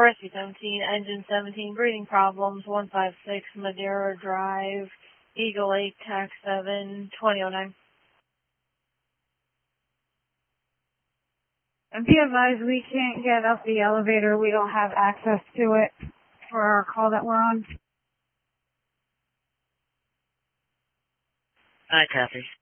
Rescue 17, Engine 17, breathing problems, 156 Madeira Drive, Eagle 8, TAC 7, 2009. And be advised, we can't get up the elevator. We don't have access to it for our call that we're on. I copy.